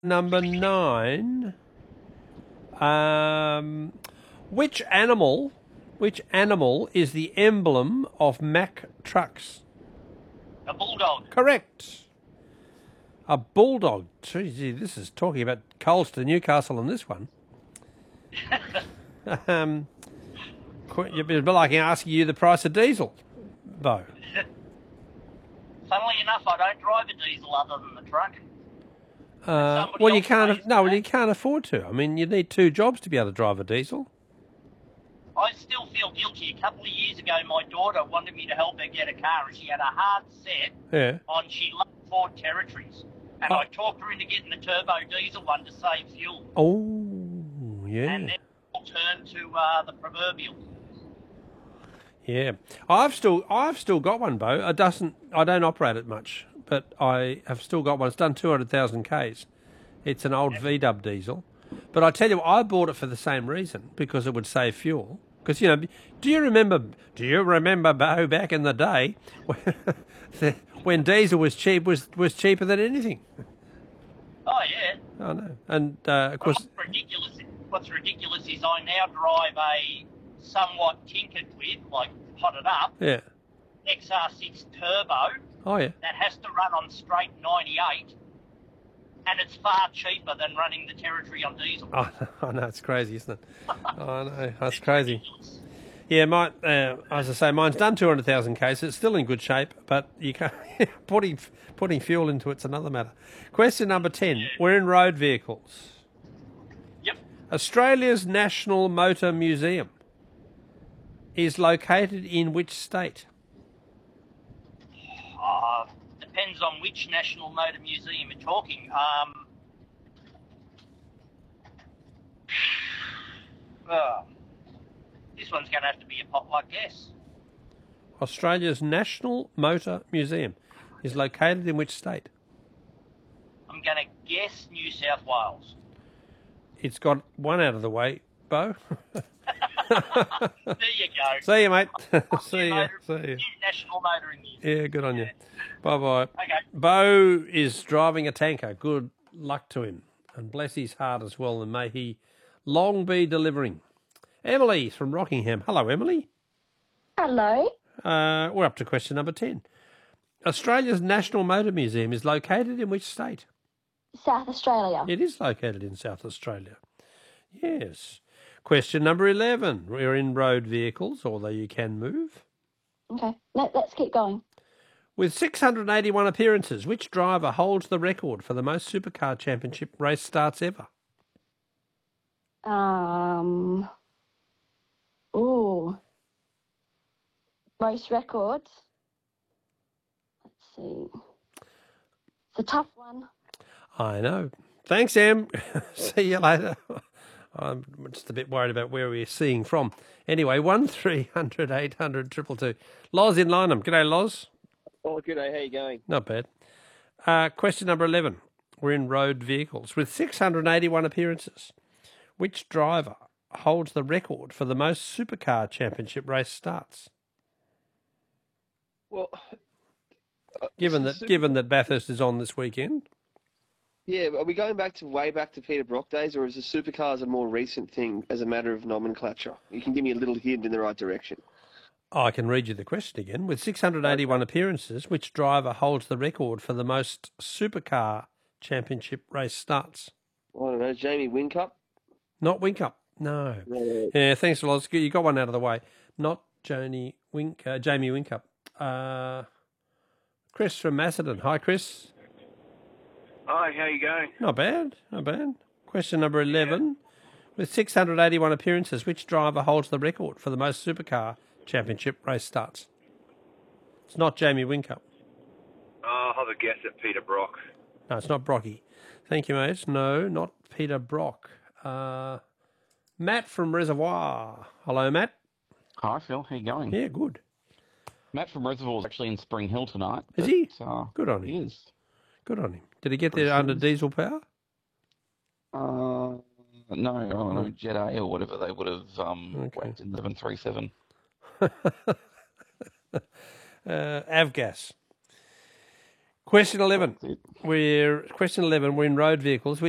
Number 9. Which animal is the emblem of Mack Trucks? A bulldog. Correct. A bulldog. Gee, this is talking about Coles to Newcastle on this one. It'd be like asking you the price of diesel, Bo. Funnily enough, I don't drive a diesel other than the truck. Well, you can't afford to. I mean, you need 2 jobs to be able to drive a diesel. I still feel guilty. A couple of years ago, my daughter wanted me to help her get a car, and she had a hard set on she loved Ford Territories. And I talked her into getting the turbo diesel one to save fuel. Oh, yeah. And then we'll turn to the proverbial. Yeah, I've still got one, Bo. I don't operate it much, but I have still got one. It's done 200,000 k's. It's an old VW diesel, but I tell you, I bought it for the same reason, because it would save fuel. Because do you remember, Bo, back in the day when diesel was was cheaper than anything? Oh yeah. I know, and of course. What's ridiculous is I now drive a somewhat tinkered with, like potted up, XR6 Turbo. Oh yeah. That has to run on straight 98, and it's far cheaper than running the Territory on diesel. Oh, I know, it's crazy, isn't it? I know, that's crazy. Yeah, as I say, mine's done 200,000 k's. It's still in good shape, but you can't putting fuel into it's another matter. Question number 10. Yeah. We're in road vehicles. Yep. Australia's National Motor Museum is located in which state? Depends on which National Motor Museum you're talking. This one's going to have to be a potluck guess. Australia's National Motor Museum is located in which state? I'm going to guess New South Wales. It's got one out of the way, Bo. There you go. See you, mate. See you. National Motoring Museum. Yeah, good on you. Bye-bye. Okay. Bo is driving a tanker. Good luck to him. And bless his heart as well, and may he long be delivering. Emily from Rockingham. Hello, Emily. Hello. We're up to question number 10. Australia's National Motor Museum is located in which state? South Australia. It is located in South Australia. Yes. Question number 11. We're in road vehicles, although you can move. Okay, let's keep going. With 681 appearances, which driver holds the record for the most supercar championship race starts ever? Most records. Let's see. It's a tough one. I know. Thanks, Em. See you later. I'm just a bit worried about where we're seeing from. Anyway, 1300 800 222. Loz in Lynham. G'day, Loz. Oh, g'day. How you going? Not bad. Question number 11. We're in road vehicles. With 681 appearances, which driver holds the record for the most supercar championship race starts? Well, given that Bathurst is on this weekend. Yeah, are we going way back to Peter Brock days, or is the supercars a more recent thing as a matter of nomenclature? You can give me a little hint in the right direction. Oh, I can read you the question again. With 681 appearances, which driver holds the record for the most supercar championship race starts? I don't know, Jamie Whincup? Not Whincup, no. Yeah, thanks a lot. You got one out of the way. Not Jamie Whincup. Chris from Macedon. Hi, Chris. Hi, how you going? Not bad. Question number 11. With 681 appearances, which driver holds the record for the most supercar championship race starts? It's not Jamie Whincup. I'll have a guess at Peter Brock. No, it's not Brocky. Thank you, mate. No, not Peter Brock. Matt from Reservoir. Hello, Matt. Hi, Phil. How you going? Yeah, good. Matt from Reservoir is actually in Spring Hill tonight. Is he? Good on him. He is. Good on him. Did he get there under diesel power? No, Jet A or whatever they would have whacked in 1137. Avgas. Question 11. We're in road vehicles.